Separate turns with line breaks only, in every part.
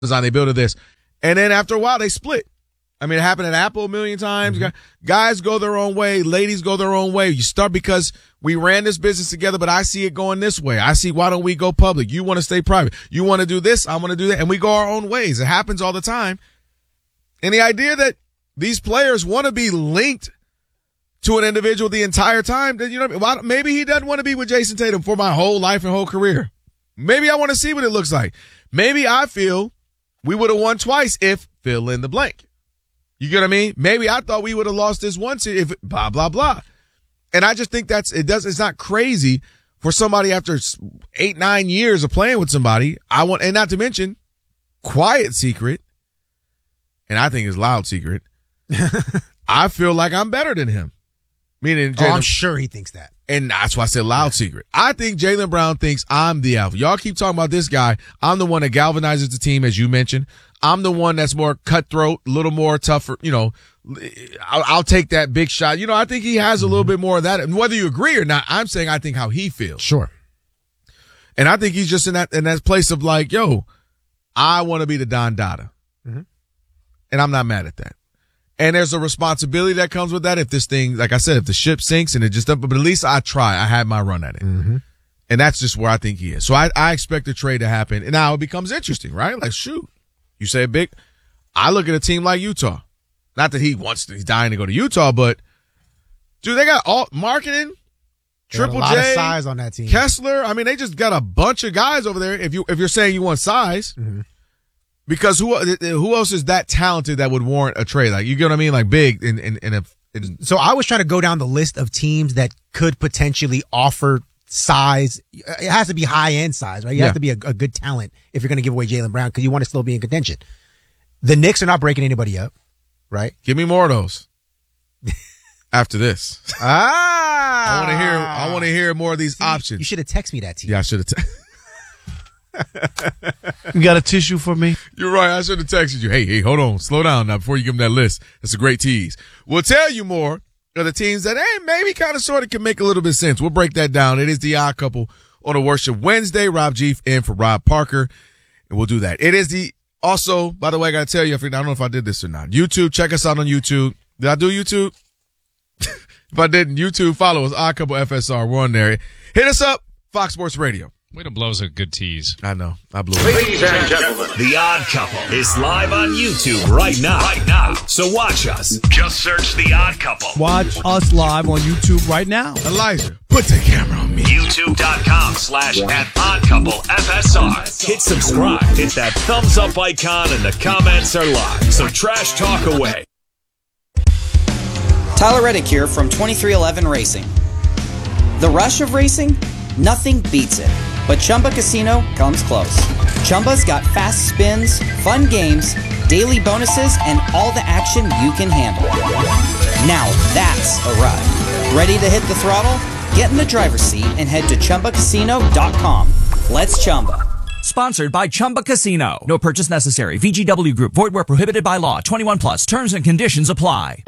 design, they built it this. And then after a while, they split. I mean, it happened at Apple a million times. Mm-hmm. Guys go their own way. Ladies go their own way. You start because we ran this business together, but I see it going this way. I see, why don't we go public? You want to stay private. You want to do this. I want to do that. And we go our own ways. It happens all the time. And the idea that these players want to be linked to an individual the entire time, then, you know, maybe he doesn't want to be with Jason Tatum for my whole life and whole career. Maybe I want to see what it looks like. Maybe I feel we would have won twice if fill in the blank. You get what I mean? Maybe I thought we would have lost this once if blah, blah, blah. And I just think it's not crazy for somebody after 8-9 years of playing with somebody. And not to mention quiet secret. And I think it's loud secret. I feel like I'm better than him. Meaning Jaylen,
I'm sure he thinks that.
And that's why I said loud secret. I think Jaylen Brown thinks I'm the alpha. Y'all keep talking about this guy. I'm the one that galvanizes the team, as you mentioned. I'm the one that's more cutthroat, a little more tougher. You know, I'll take that big shot. You know, I think he has a little bit more of that. And whether you agree or not, I'm saying I think how he feels.
Sure.
And I think he's just in that place of like, yo, I want to be the Don Dada. Mm-hmm. And I'm not mad at that. And there's a responsibility that comes with that. If this thing, like I said, if the ship sinks and it just, but at least I try. I had my run at it. Mm-hmm. And that's just where I think he is. So I expect the trade to happen. And now it becomes interesting, right? Like, shoot, you say big. I look at a team like Utah. Not that he's dying to go to Utah, but dude, they got all marketing, Triple J,
a lot of size on that team.
Kessler. I mean, they just got a bunch of guys over there. If you're saying you want size, mm-hmm. Because who else is that talented that would warrant a trade? Like, you get what I mean? Like big
So I was trying to go down the list of teams that could potentially offer size. It has to be high end size, right? You have to be a good talent if you're going to give away Jaylen Brown because you want to still be in contention. The Knicks are not breaking anybody up, right?
Give me more of those. After this. I want to hear more of these options.
You should have texted me that team.
Yeah, I should have texted.
You got a tissue for me?
You're right. I should have texted you. Hey, hold on. Slow down now before you give them that list. That's a great tease. We'll tell you more of the teams that, maybe kind of sort of can make a little bit of sense. We'll break that down. It is the Odd Couple on a Worship Wednesday. Rob Jeef in for Rob Parker. And we'll do that. It is also, by the way, I got to tell you, I don't know if I did this or not. YouTube, check us out on YouTube. Did I do YouTube? If I didn't, YouTube, follow us, Odd Couple FSR. We're on there. Hit us up, Fox Sports Radio.
Way to blow us a good tease.
I know. I blew it.
Ladies and gentlemen, The Odd Couple is live on YouTube right now. So watch us. Just search The Odd Couple.
Watch us live on YouTube right now.
Elijah, put the camera on me.
YouTube.com/@oddcouplefsr. Hit subscribe. Hit that thumbs up icon and the comments are live. So trash talk away.
Tyler Reddick here from 2311 Racing. The rush of racing? Nothing beats it. But Chumba Casino comes close. Chumba's got fast spins, fun games, daily bonuses, and all the action you can handle. Now that's a ride. Ready to hit the throttle? Get in the driver's seat and head to ChumbaCasino.com. Let's Chumba.
Sponsored by Chumba Casino. No purchase necessary. VGW Group. Void where prohibited by law. 21 plus. Terms and conditions apply.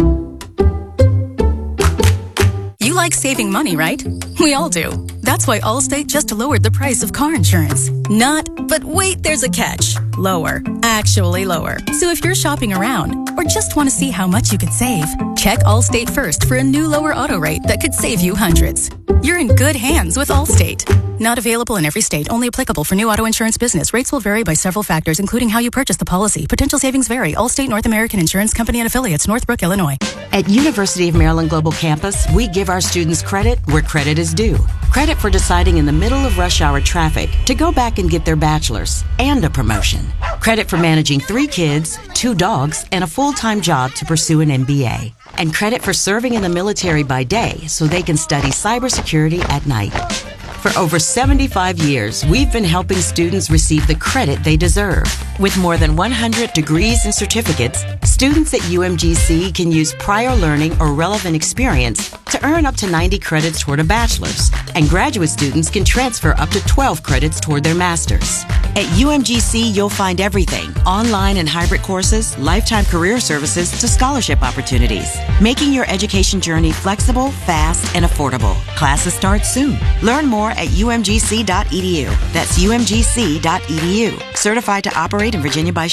You like saving money, right? We all do. That's why Allstate just lowered the price of car insurance. But wait, there's a catch. Lower. Actually lower. So if you're shopping around or just want to see how much you could save, check Allstate first for a new lower auto rate that could save you hundreds. You're in good hands with Allstate. Not available in every state. Only applicable for new auto insurance business. Rates will vary by several factors, including how you purchase the policy. Potential savings vary. Allstate North American Insurance Company and Affiliates, Northbrook, Illinois.
At University of Maryland Global Campus, we give our students credit where credit is due. Credit for deciding in the middle of rush hour traffic to go back and get their bachelor's and a promotion. Credit for managing 3 kids, 2 dogs, and a full-time job to pursue an MBA. And credit for serving in the military by day so they can study cybersecurity at night. For over 75 years, we've been helping students receive the credit they deserve. With more than 100 degrees and certificates, students at UMGC can use prior learning or relevant experience to earn up to 90 credits toward a bachelor's. And graduate students can transfer up to 12 credits toward their master's. At UMGC, you'll find everything: online and hybrid courses, lifetime career services to scholarship opportunities, making your education journey flexible, fast, and affordable. Classes start soon. Learn more at umgc.edu. That's umgc.edu. Certified to operate in Virginia by